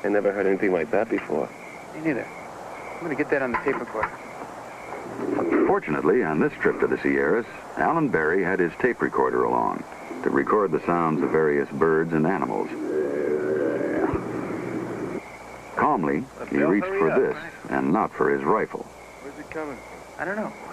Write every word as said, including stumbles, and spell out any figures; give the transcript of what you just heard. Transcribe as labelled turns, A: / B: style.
A: I never heard anything like that before.
B: Me neither. I'm gonna get that on the tape recorder.
C: Fortunately, on this trip to the Sierras, Alan Berry had his tape recorder along to record the sounds of various birds and animals. Calmly, he reached for this and not for his rifle.
A: Where's it coming from?
B: I don't know.